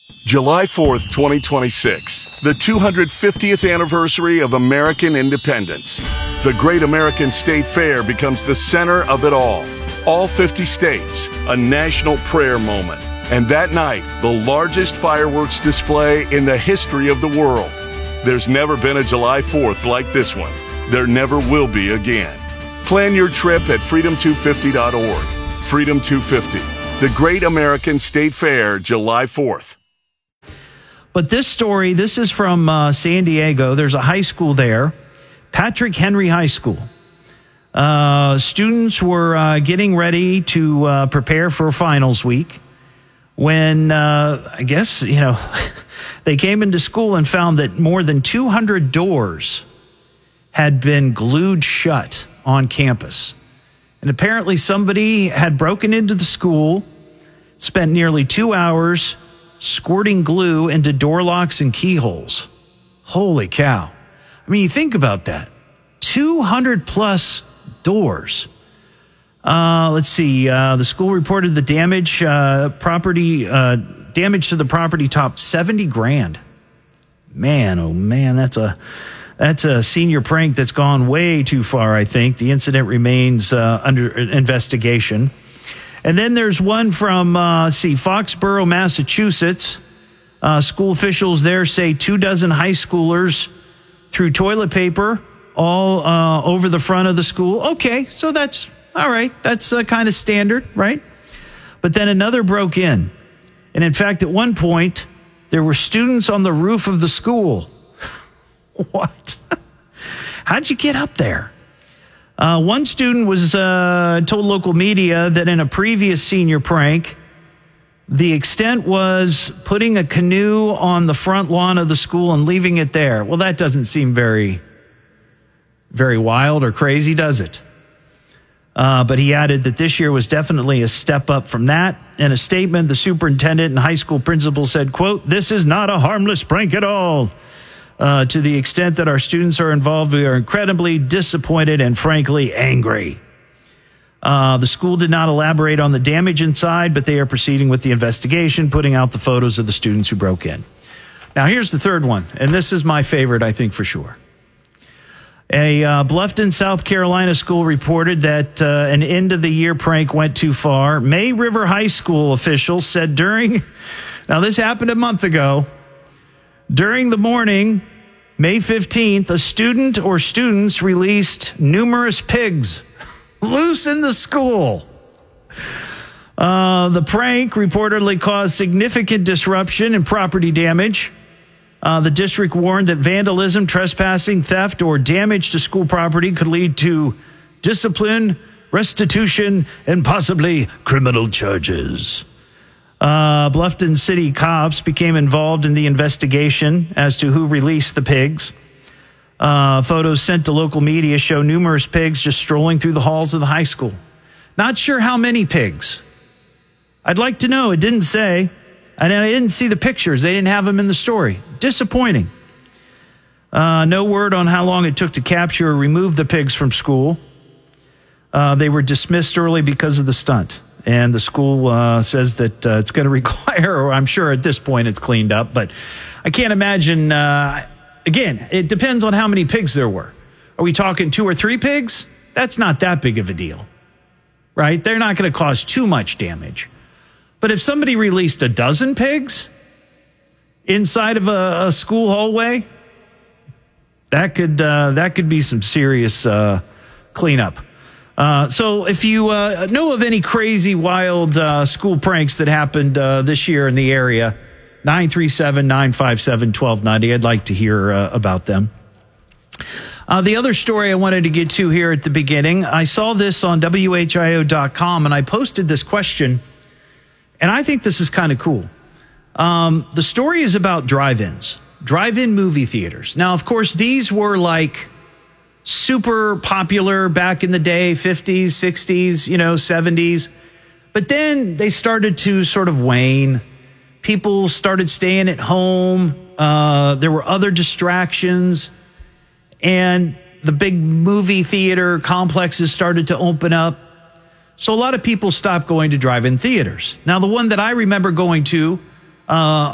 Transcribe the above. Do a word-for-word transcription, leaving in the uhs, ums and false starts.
July fourth, twenty twenty-six, the two hundred fiftieth anniversary of American independence. The Great American State Fair becomes the center of it all. All fifty states, a national prayer moment. And that night, the largest fireworks display in the history of the world. There's never been a July fourth like this one. There never will be again. Plan your trip at freedom two fifty dot org. Freedom two fifty, the Great American State Fair, July fourth. But this story, this is from uh, San Diego. There's a high school there, Patrick Henry High School. Uh, students were uh, getting ready to uh, prepare for finals week when, uh, I guess, you know, they came into school and found that more than two hundred doors had been glued shut on campus. And apparently somebody had broken into the school, spent nearly two hours squirting glue into door locks and keyholes. Holy cow. I mean, you think about that. two hundred plus doors. Uh, let's see. Uh, the school reported the damage, uh, property, uh, damage to the property topped seventy grand. Man, oh man, that's a, that's a senior prank that's gone way too far, I think. The incident remains uh, under investigation. And then there's one from, uh, see, Foxborough, Massachusetts. Uh, school officials there say two dozen high schoolers threw toilet paper all uh, over the front of the school. Okay, so that's all right. That's uh, kind of standard, right? But then another broke in. And in fact, at one point, there were students on the roof of the school. What? How'd you get up there? Uh, one student was uh, told local media that in a previous senior prank, the extent was putting a canoe on the front lawn of the school and leaving it there. Well, that doesn't seem very, very wild or crazy, does it? Uh, but he added that this year was definitely a step up from that. In a statement, the superintendent and high school principal said, quote, "This is not a harmless prank at all. Uh, to the extent that our students are involved, we are incredibly disappointed and frankly angry." Uh, the school did not elaborate on the damage inside, but they are proceeding with the investigation, putting out the photos of the students who broke in. Now, here's the third one, and this is my favorite, I think, for sure. A uh, Bluffton, South Carolina school reported that uh, an end-of-the-year prank went too far. May River High School officials said during, now this happened a month ago, during the morning, May fifteenth, a student or students released numerous pigs loose in the school. Uh, the prank reportedly caused significant disruption and property damage. Uh, the district warned that vandalism, trespassing, theft, or damage to school property could lead to discipline, restitution, and possibly criminal charges. Uh, Bluffton City cops became involved in the investigation as to who released the pigs. Uh, photos sent to local media show numerous pigs just strolling through the halls of the high school. Not sure how many pigs. I'd like to know. It didn't say. And I didn't see the pictures. They didn't have them in the story. Disappointing. Uh, no word on how long it took to capture or remove the pigs from school. Uh, they were dismissed early because of the stunt. And the school uh, says that uh, it's going to require, or I'm sure at this point it's cleaned up, but I can't imagine, uh, again, it depends on how many pigs there were. Are we talking two or three pigs? That's not that big of a deal, right? They're not going to cause too much damage. But if somebody released a dozen pigs inside of a, a school hallway, that could, uh, that could be some serious uh, cleanup. Uh, so if you uh, know of any crazy, wild uh, school pranks that happened uh, this year in the area, nine three seven, nine five seven, one two nine zero. I'd like to hear uh, about them. Uh, the other story I wanted to get to here at the beginning, I saw this on W H I O dot com, and I posted this question, and I think this is kind of cool. Um, the story is about drive-ins, drive-in movie theaters. Now, of course, these were like super popular back in the day, fifties, sixties, you know, seventies. But then they started to sort of wane. People started staying at home. Uh, there were other distractions. And the big movie theater complexes started to open up. So a lot of people stopped going to drive-in theaters. Now, the one that I remember going to uh,